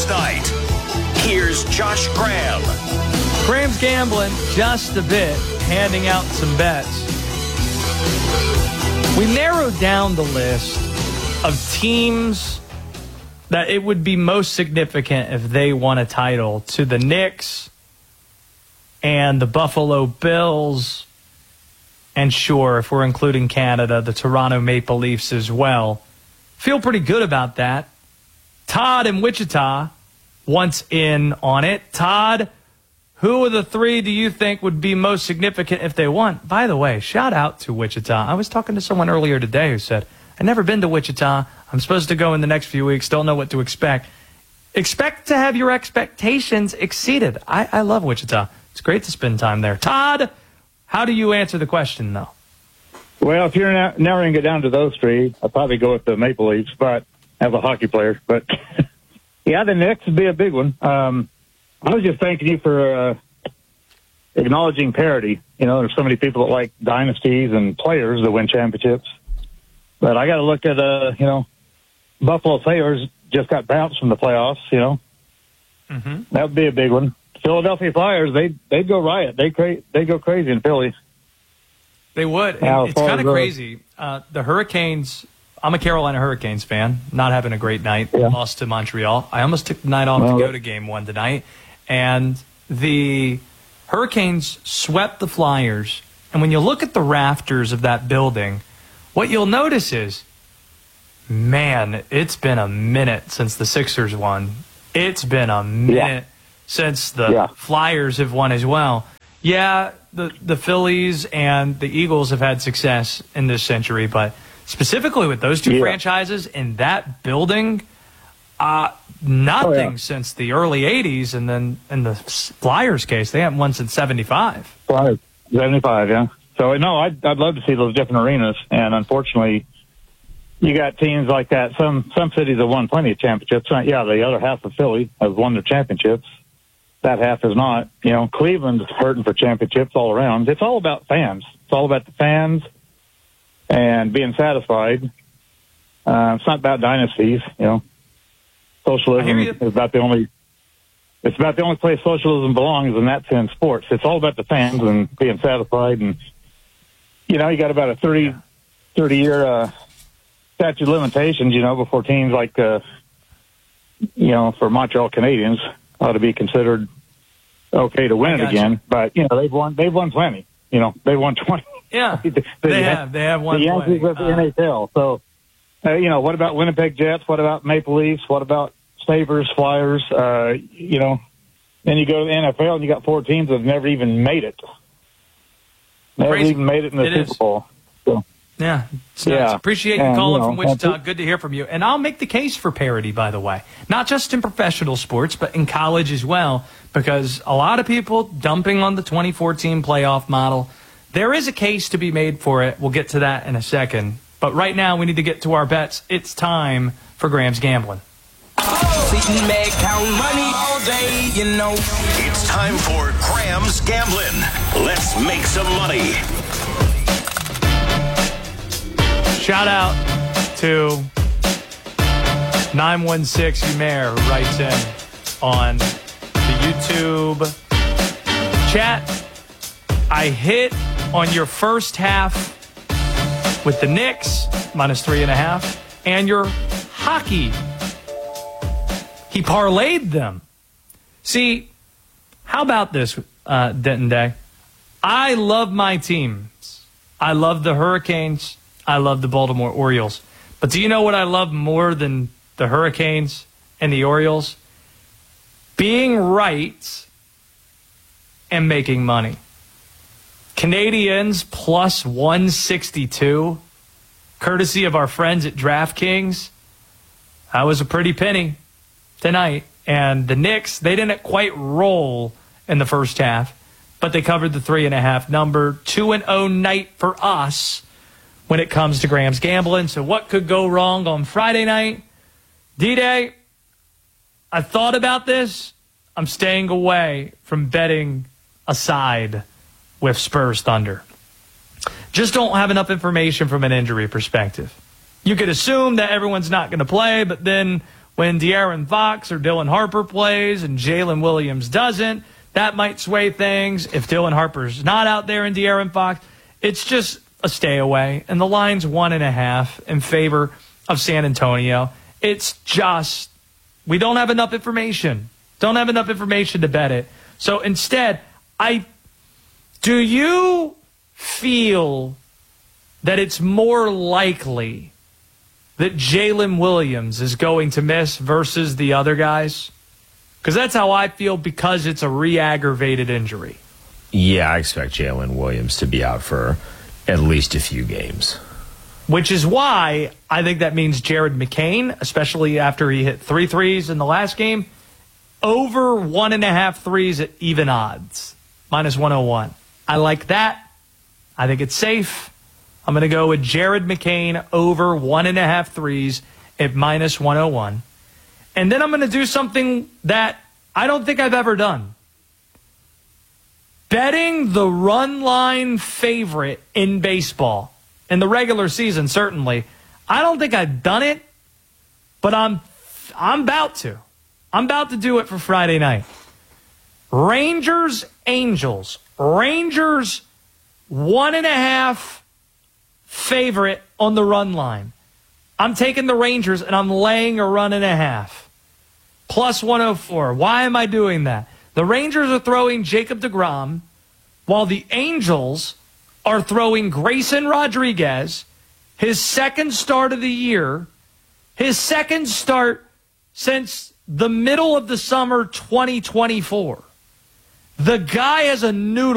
last night. Here's Josh Graham. Graham's gambling just a bit, handing out some bets. We narrowed down the list of teams that it would be most significant if they won a title to the Knicks and the Buffalo Bills, and sure, if we're including Canada, the Toronto Maple Leafs as well. Feel pretty good about that. Todd in Wichita wants in on it. Todd, who of the three do you think would be most significant if they won? By the way, shout out to Wichita. I was talking to someone earlier today who said, I've never been to Wichita. I'm supposed to go in the next few weeks. Don't know what to expect. Expect to have your expectations exceeded. I love Wichita. It's great to spend time there. Todd, how do you answer the question, though? Well, if you're narrowing it down to those three, I'd probably go with the Maple Leafs, but as a hockey player. But, yeah, the Knicks would be a big one. I was just thanking you for acknowledging parity. You know, there's so many people that like dynasties and players that win championships. But I got to look at, Buffalo Sabres just got bounced from the playoffs, you know. Mm-hmm. That would be a big one. Philadelphia Flyers, they'd go riot. They go crazy in Philly. They would. It's kind of crazy. The Hurricanes, I'm a Carolina Hurricanes fan, not having a great night. Yeah. Lost to Montreal. I almost took the night off to go to game one tonight. And the Hurricanes swept the Flyers. And when you look at the rafters of that building, what you'll notice is, man, it's been a minute since the Sixers won. It's been a minute since the Flyers have won as well. Yeah, the Phillies and the Eagles have had success in this century, but specifically with those two franchises in that building, nothing since the early 80s, and then in the Flyers case, they haven't won since 75. 75, yeah. So, no, I'd love to see those different arenas, and unfortunately, you got teams like that. Some cities have won plenty of championships. Yeah, the other half of Philly has won their championships. That half is not. You know, Cleveland's hurting for championships all around. It's all about fans. It's all about the fans and being satisfied. It's not about dynasties, you know. Socialism is about the only... It's about the only place socialism belongs, and that's in sports. It's all about the fans and being satisfied. And, you know, you got about a 30-year statute of limitations, you know, before teams like, for Montreal Canadiens ought to be considered okay to win it again. But, you know, they've won plenty. You know, they've won 20. Yeah, they have won the Yankees of the NHL. So, what about Winnipeg Jets? What about Maple Leafs? What about Sabres, Flyers? Then you go to the NFL and you got 4 teams that have never even made it. Never even made it in the Super Bowl. So. Yeah, it's nice. Appreciate you calling from Wichita. Good to hear from you. And I'll make the case for parity, by the way. Not just in professional sports, but in college as well, because a lot of people dumping on the 2014 playoff model. There is a case to be made for it. We'll get to that in a second. But right now, we need to get to our bets. It's time for Graham's Gambling. It's time for Graham's Gambling. Let's make some money. Shout out to 916 Umair, who writes in on the YouTube chat. I hit on your first half with the Knicks, -3.5, and your hockey. He parlayed them. See, how about this, Denton Day? I love my teams. I love the Hurricanes. I love the Baltimore Orioles. But do you know what I love more than the Hurricanes and the Orioles? Being right and making money. Canadians +162, courtesy of our friends at DraftKings. That was a pretty penny tonight. And the Knicks, they didn't quite roll in the first half, but they covered the 3.5 number. 2-0 night for us when it comes to Graham's Gambling. So what could go wrong on Friday night? D-Day, I thought about this. I'm staying away from betting aside with Spurs Thunder. Just don't have enough information from an injury perspective. You could assume that everyone's not going to play, but then when De'Aaron Fox or Dylan Harper plays and Jalen Williams doesn't. That might sway things. If Dylan Harper's not out there and De'Aaron Fox, it's just a stay away. And the line's 1.5 in favor of San Antonio. It's just, we don't have enough information. Don't have enough information to bet it. So instead, do you feel that it's more likely that Jalen Williams is going to miss versus the other guys? Because that's how I feel, because it's a re-aggravated injury. Yeah, I expect Jalen Williams to be out for at least a few games. Which is why I think that means Jared McCain, especially after he hit 3 threes in the last game, over 1.5 threes at even odds, -101. I like that. I think it's safe. I'm going to go with Jared McCain over 1.5 threes at -101. And then I'm going to do something that I don't think I've ever done. Betting the run line favorite in baseball. In the regular season, certainly. I don't think I've done it, but I'm about to. I'm about to do it for Friday night. Rangers, Angels. Rangers, 1.5 favorite on the run line. I'm taking the Rangers, and I'm laying a 1.5. +104. Why am I doing that? The Rangers are throwing Jacob deGrom, while the Angels are throwing Grayson Rodriguez, his second start of the year, his second start since the middle of the summer 2024. The guy has a noodle